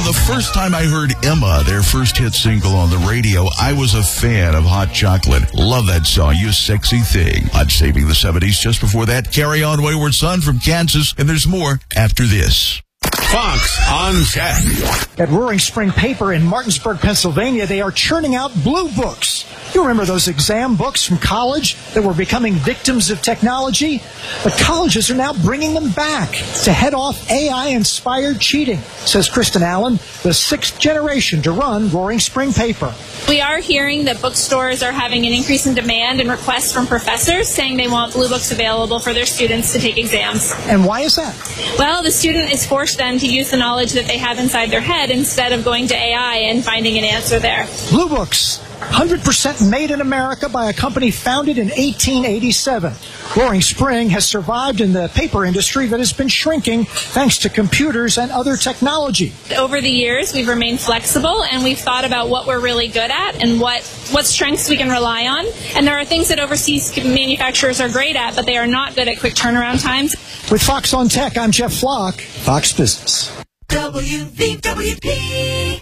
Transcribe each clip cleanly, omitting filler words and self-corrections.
From the first time I heard Emma, their first hit single on the radio, I was a fan of Hot Chocolate. Love that song, You Sexy Thing. On Saving the 70s, just before that, Carry On Wayward Son from Kansas, and there's more after this. Fox on Tech. At Roaring Spring Paper in Martinsburg, Pennsylvania, they are churning out blue books. You remember those exam books from college that were becoming victims of technology? But colleges are now bringing them back to head off AI-inspired cheating, says Kristen Allen, the sixth generation to run Roaring Spring Paper. We are hearing that bookstores are having an increase in demand and requests from professors saying they want blue books available for their students to take exams. And why is that? Well, the student is forced then to use the knowledge that they have inside their head instead of going to AI and finding an answer there. Blue books, 100% made in America by a company founded in 1887. Roaring Spring has survived in the paper industry that has been shrinking thanks to computers and other technology. Over the years, we've remained flexible and we've thought about what we're really good at and what strengths we can rely on. And there are things that overseas manufacturers are great at, but they are not good at quick turnaround times. With Fox on Tech, I'm Jeff Flock, Fox Business. WVWP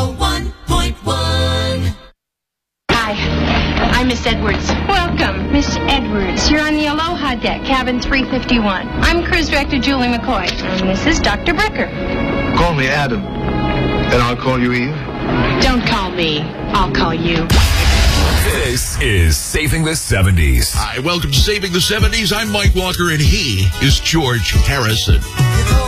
101.1. Hi, I'm Miss Edwards. Welcome, Miss Edwards. You're on the Aloha deck, cabin 351. I'm Cruise Director Julie McCoy, and this is Dr. Brecker. Call me Adam, and I'll call you Eve. Don't call me. I'll call you. This is Saving the 70s. Hi, welcome to Saving the 70s. I'm Mike Walker, and he is George Harrison.